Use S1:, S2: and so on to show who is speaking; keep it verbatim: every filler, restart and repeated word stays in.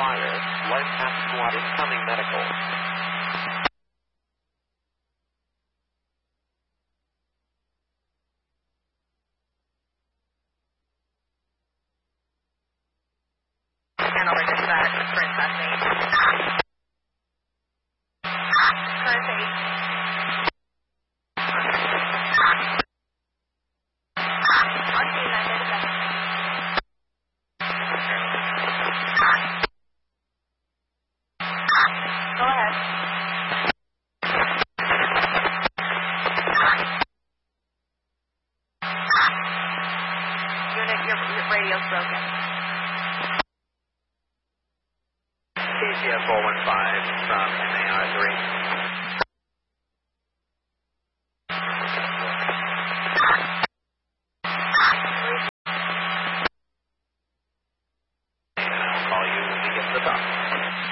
S1: fire. Life Path Squad incoming medical.
S2: Hanover dispatch, current passing. Current eight. On scene nine thirty-seven. Go ahead. Unit, your, your radio's broken.
S1: K T F four one five from M A R three. And I'll call you when we get to the top.